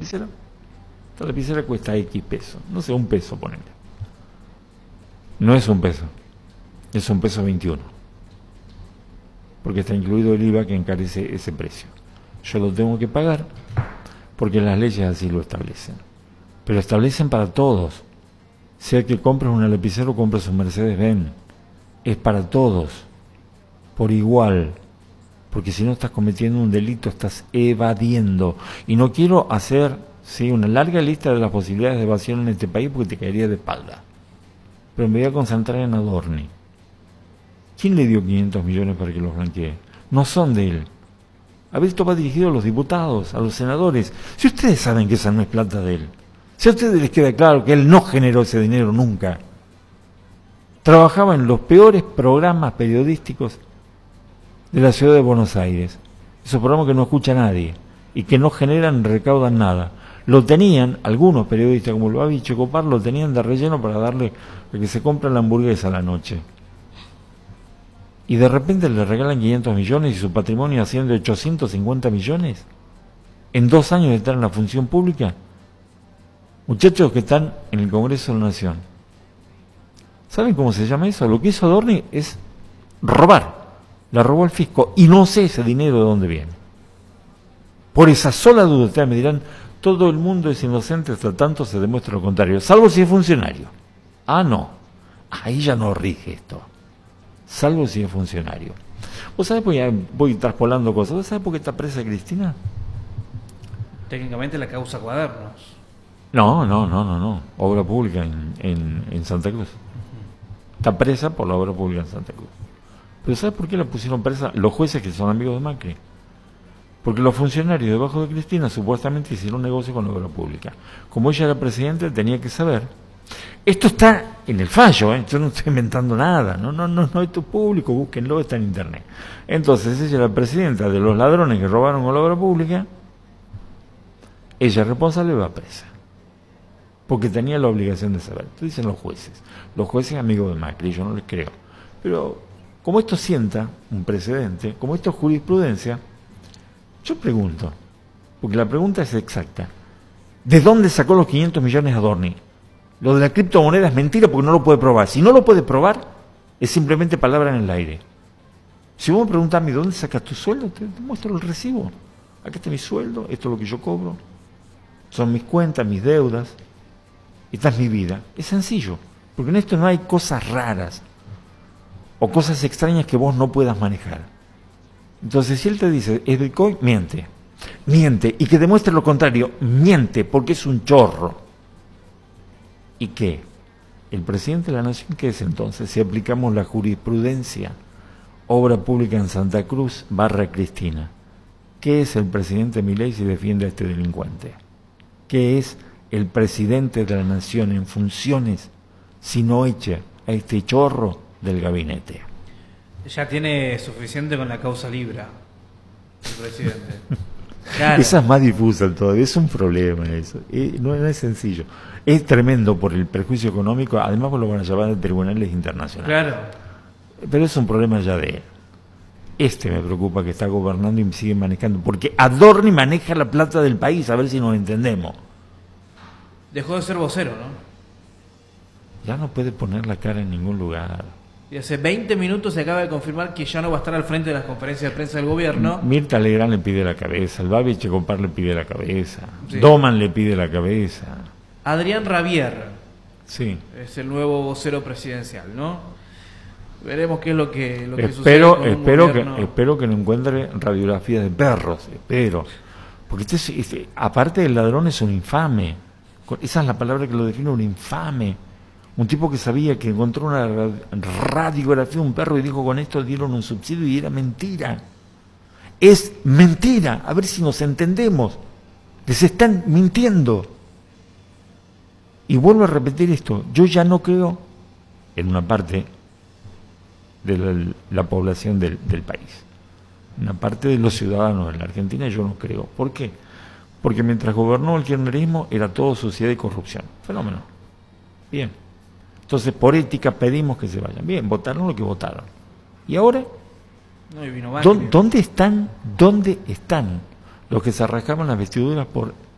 lapicera? Esta lapicera cuesta X pesos, no sé, un peso, ponele. No es un peso, es un peso 21. Porque está incluido el IVA que encarece ese precio. Yo lo tengo que pagar porque las leyes así lo establecen. Pero establecen para todos. Sea que compres una lapicera o compres un Mercedes-Benz, es para todos, por igual. Porque si no estás cometiendo un delito, estás evadiendo. Y no quiero hacer una larga lista de las posibilidades de evasión en este país porque te caería de espalda. Pero me voy a concentrar en Adorni. ¿Quién le dio 500 millones para que los blanquee? No son de él. A ver, esto va dirigido a los diputados, a los senadores. Si ustedes saben que esa no es plata de él, si a ustedes les queda claro que él no generó ese dinero nunca, trabajaba en los peores programas periodísticos de la ciudad de Buenos Aires, esos programas que no escucha nadie y que no generan, recaudan nada. Lo tenían, algunos periodistas como el Babi Checopar, lo tenían de relleno para darle a que se compre la hamburguesa a la noche. Y de repente le regalan 500 millones y su patrimonio asciende a 850 millones en 2 años de estar en la función pública. Muchachos que están en el Congreso de la Nación, ¿saben cómo se llama eso? Lo que hizo Adorni es robar. La robó el fisco y no sé ese dinero de dónde viene. Por esa sola duda, ustedes me dirán, todo el mundo es inocente hasta tanto se demuestra lo contrario, salvo si es funcionario. Ah, no, ahí ya no rige esto. Salvo si es funcionario. ¿Vos sabés? Pues ya voy traspolando cosas. ¿Vos sabés por qué está presa Cristina? Técnicamente la causa Cuadernos. No. Obra pública en Santa Cruz. Está presa por la obra pública en Santa Cruz. Pero ¿sabes por qué la pusieron presa los jueces que son amigos de Macri? Porque los funcionarios debajo de Cristina supuestamente hicieron un negocio con la obra pública. Como ella era presidente, tenía que saber. Esto está en el fallo, yo no estoy inventando nada, no, esto es público, búsquenlo, está en internet. Entonces ella era presidenta de los ladrones que robaron con la obra pública, ella es responsable y va presa, porque tenía la obligación de saber. Esto dicen los jueces amigos de Macri, yo no les creo. Pero como esto sienta un precedente, como esto es jurisprudencia, yo pregunto, porque la pregunta es exacta, ¿de dónde sacó los 500 millones Adorni? Lo de la criptomoneda es mentira porque no lo puede probar. Si no lo puede probar, es simplemente palabra en el aire. Si vos me preguntás, ¿de dónde sacas tu sueldo? Te muestro el recibo. Aquí está mi sueldo, esto es lo que yo cobro. Son mis cuentas, mis deudas. Esta es mi vida. Es sencillo, porque en esto no hay cosas raras o cosas extrañas que vos no puedas manejar. Entonces, si él te dice, es Bitcoin, miente. Y que demuestre lo contrario, miente, porque es un chorro. ¿Y qué? El presidente de la Nación, ¿qué es entonces? Si aplicamos la jurisprudencia, obra pública en Santa Cruz, Cristina, ¿qué es el presidente Milei si defiende a este delincuente? ¿Qué es el presidente de la Nación en funciones si no echa a este chorro del gabinete? Ya tiene suficiente con la causa Libra, el presidente. Claro. Esa es más difusa todavía, es un problema eso, no es sencillo. Es tremendo por el perjuicio económico, además lo van a llevar a tribunales internacionales. Claro. Pero es un problema ya de él. Me preocupa que está gobernando y sigue manejando, porque Adorni maneja la plata del país, a ver si nos entendemos. Dejó de ser vocero, ¿no? Ya no puede poner la cara en ningún lugar. Y hace 20 minutos se acaba de confirmar que ya no va a estar al frente de las conferencias de prensa del gobierno. Mirta Legrand le pide la cabeza, el Babi Checopar le pide la cabeza, sí. Doman le pide la cabeza. Adrián Rabier sí. Es el nuevo vocero presidencial, ¿no? Veremos qué es lo que espero, sucede. Espero que no encuentre radiografías de perros, espero. Porque aparte del ladrón es un infame. Esa es la palabra que lo define, un infame. Un tipo que sabía que encontró una radiografía de un perro y dijo, con esto dieron un subsidio, y era mentira. Es mentira. A ver si nos entendemos. Les están mintiendo. Y vuelvo a repetir esto. Yo ya no creo en una parte de la población del país. Una parte de los ciudadanos de la Argentina yo no creo. ¿Por qué? Porque mientras gobernó el kirchnerismo era todo suciedad y corrupción. Fenómeno. Bien. Entonces, por ética pedimos que se vayan. Bien, votaron lo que votaron. ¿Y ahora? No, y vino ¿Dónde están los que se rascaban las vestiduras por